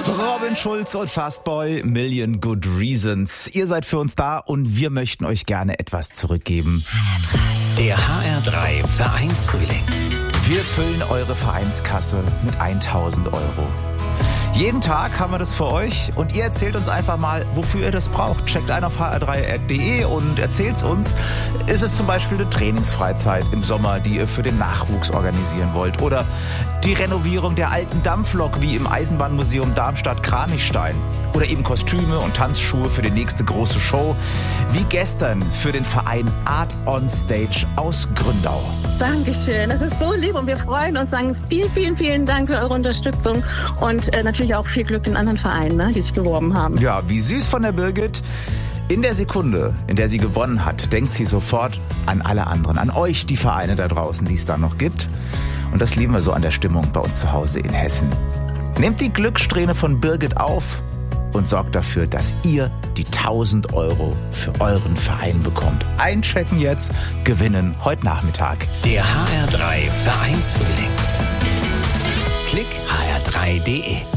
Robin Schulz und Fastboy, Million Good Reasons. Ihr seid für uns da und wir möchten euch gerne etwas zurückgeben. Der HR3 Vereinsfrühling. Wir füllen eure Vereinskasse mit 1.000 €. Jeden Tag haben wir das für euch und ihr erzählt uns einfach mal, wofür ihr das braucht. Checkt ein auf hr3.de und erzählt's uns. Ist es zum Beispiel eine Trainingsfreizeit im Sommer, die ihr für den Nachwuchs organisieren wollt? Oder die Renovierung der alten Dampflok wie im Eisenbahnmuseum Darmstadt-Kranichstein? Oder eben Kostüme und Tanzschuhe für die nächste große Show? Wie gestern für den Verein Art on Stage aus Gründau. Dankeschön, das ist so lieb und wir freuen uns, sagen vielen, vielen, vielen Dank für eure Unterstützung und natürlich auch viel Glück den anderen Vereinen, die sich beworben haben. Ja, wie süß von der Birgit. In der Sekunde, in der sie gewonnen hat, denkt sie sofort an alle anderen, an euch, die Vereine da draußen, die es da noch gibt. Und das lieben wir so an der Stimmung bei uns zu Hause in Hessen. Nehmt die Glückssträhne von Birgit auf und sorgt dafür, dass ihr die 1.000 € für euren Verein bekommt. Einchecken jetzt, gewinnen heute Nachmittag. Der HR3 Vereinsfrühling. Klick hr3.de